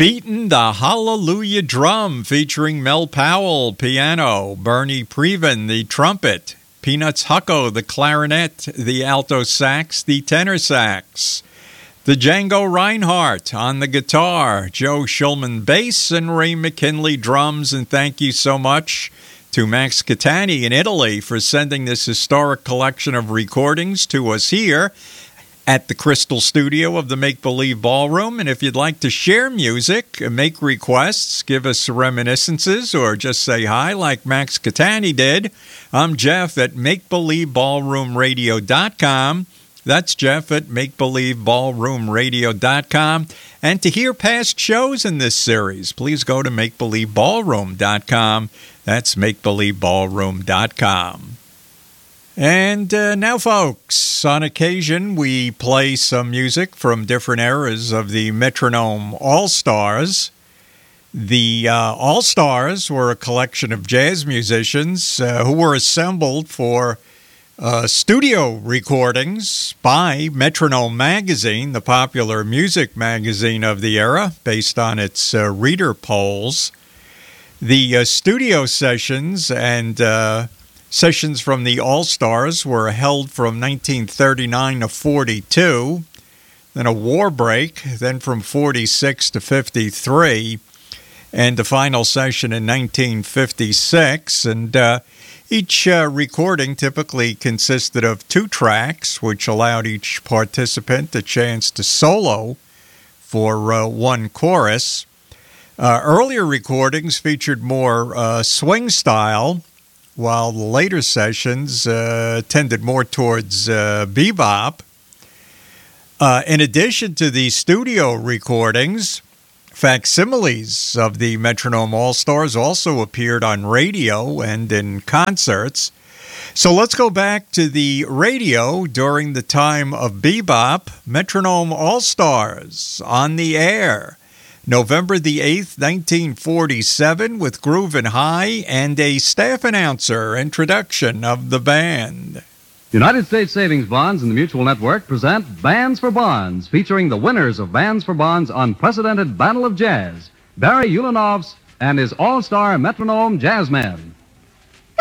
Beatin' the Hallelujah Drum featuring Mel Powell, piano, Bernie Previn, the trumpet, Peanuts Hucko, the clarinet, the alto sax, the tenor sax, the Django Reinhardt on the guitar, Joe Shulman bass, and Ray McKinley drums. And thank you so much to Max Catani in Italy for sending this historic collection of recordings to us here at the Crystal Studio of the Make Believe Ballroom. And if you'd like to share music, make requests, give us reminiscences, or just say hi like Max Catani did, I'm Jeff at MakeBelieveBallroomRadio.com. That's Jeff at MakeBelieveBallroomRadio.com. And to hear past shows in this series, please go to MakeBelieveBallroom.com. That's MakeBelieveBallroom.com. And now, folks, on occasion, we play some music from different eras of the Metronome All-Stars. The All-Stars were a collection of jazz musicians who were assembled for studio recordings by Metronome Magazine, the popular music magazine of the era, based on its reader polls. The studio sessions and sessions from the All-Stars were held from 1939 to 42, then a war break, then from 46 to 53, and the final session in 1956. And each recording typically consisted of 2 tracks, which allowed each participant a chance to solo for one chorus. Earlier recordings featured more swing style, while the later sessions tended more towards bebop. In addition to the studio recordings, facsimiles of the Metronome All-Stars also appeared on radio and in concerts. So let's go back to the radio during the time of bebop. Metronome All-Stars on the air, November the 8th, 1947, with Groovin' High and a staff announcer introduction of the band. United States Savings Bonds and the Mutual Network present Bands for Bonds, featuring the winners of Bands for Bonds' unprecedented Battle of Jazz, Barry Ulanovs and his all-star Metronome Jazzmen.